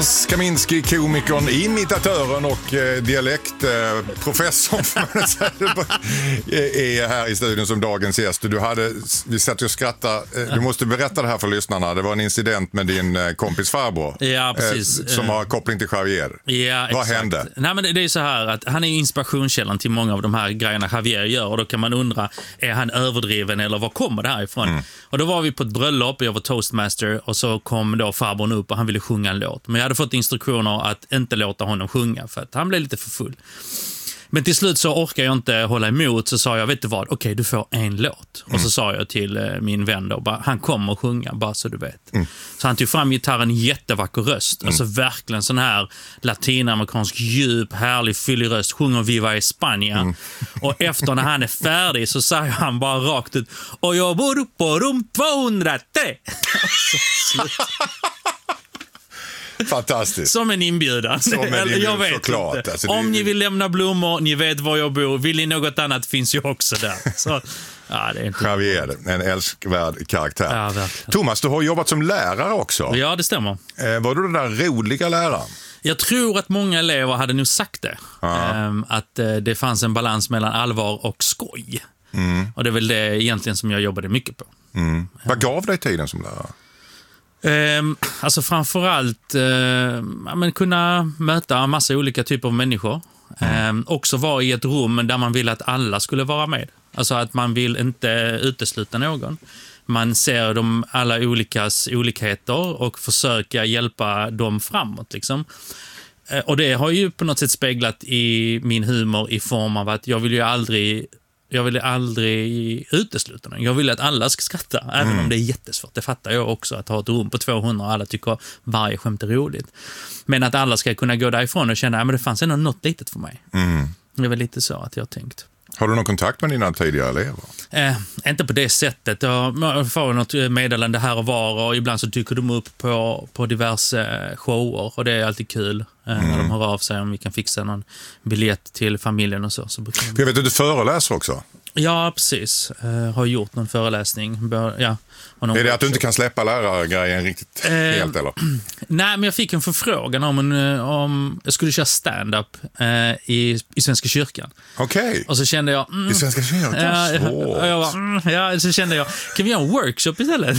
Kaminski, komikern, imitatören och dialektprofessorn är här i studion som dagens gäst. Vi satt och skrattade. Du måste berätta det här för lyssnarna. Det var en incident med din kompis farbror. Ja, precis. Som har koppling till Javier. Ja, vad exakt. hände? Nej, men det är så här att han är inspirationskällan till många av de här grejerna Javier gör. Och då kan man undra, är han överdriven eller var kommer det här ifrån? Och då var vi på ett bröllop, jag var toastmaster och så kom då farbrorn upp och han ville sjunga en låt. Men jag hade fått instruktioner att inte låta honom sjunga för att han blev lite för full. Men till slut så orkar jag inte hålla emot, så sa jag, vet du vad, okej, du får en låt. Och så sa jag till min vän då, bara, han kommer att sjunga, bara så du vet. Så han tog fram gitarren, jättevacker röst. Alltså verkligen sån här latinamerikansk, djup, härlig, fyllig röst. Sjunger Viva España. Och efter när han är färdig så säger han bara rakt ut, och jag bor på rum 203. Så slut. Fantastiskt. Som en inbjudan. Jag vet såklart. inte. Alltså, om ni vill lämna blommor, ni vet var jag bor. Vill ni något annat finns ju också där. Så, ja, det är inte Javier, en älskvärd karaktär. Ja, verkligen. Thomas, du har jobbat som lärare också. Ja, det stämmer. Var du den där roliga läraren? Jag tror att många elever hade nog sagt det. Att det fanns en balans mellan allvar och skoj. Och det är väl det egentligen som jag jobbade mycket på. Vad gav dig tiden som lärare? Alltså framförallt kunna möta massa olika typer av människor. Också vara i ett rum där man vill att alla skulle vara med. Alltså att man vill inte utesluta någon. Man ser alla olikheter och försöka hjälpa dem framåt liksom. Och det har ju på något sätt speglat i min humor i form av att jag vill aldrig utesluta någon. Jag vill att alla ska skratta, även om det är jättesvårt. Det fattar jag också, att ha ett rum på 200 och alla tycker varje skämt är roligt. Men att alla ska kunna gå därifrån och känna att det fanns ändå något litet för mig. Det är väl lite så att jag har tänkt. Har du någon kontakt med dina tidigare elever? Inte på det sättet. Jag får något meddelande här och var och ibland så dyker de upp på diverse shower och det är alltid kul när de hör av sig om vi kan fixa någon biljett till familjen och så. Jag vet att du föreläser också. Ja, precis. Har gjort någon föreläsning. Är det att du inte kan släppa lärargrejen riktigt helt eller? Nej, men jag fick en förfrågan om jag skulle köra stand-up i Svenska kyrkan. Okej. Och så kände jag... I Svenska kyrkan? Så kände jag, kan vi göra en workshop istället?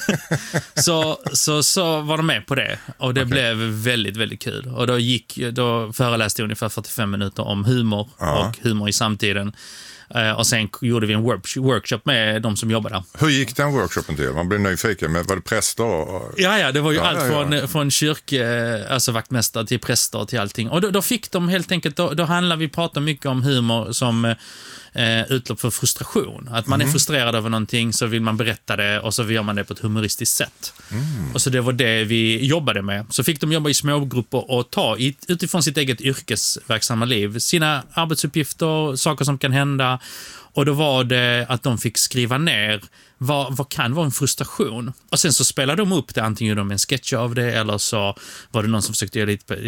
så var de med på det. Och det blev väldigt, väldigt kul. Och då föreläste jag ungefär 45 minuter om humor och humor i samtiden. Och sen gjorde vi en workshop med de som jobbar där. Hur gick den workshopen till? Man blev nyfiken, men var det präster? Ja, det var ju från alltså vaktmästare till präster till allting. Och då fick de helt enkelt, vi pratar mycket om humor som utlopp för frustration. Att man är frustrerad över någonting så vill man berätta det och så gör man det på ett humoristiskt sätt. Och så det var det vi jobbade med. Så fick de jobba i smågrupper och ta utifrån sitt eget yrkesverksamma liv sina arbetsuppgifter, saker som kan hända. Och då var det att de fick skriva ner vad kan vara en frustration. Och sen så spelade de upp det, antingen gjorde de en sketch av det eller så var det någon som försökte göra lite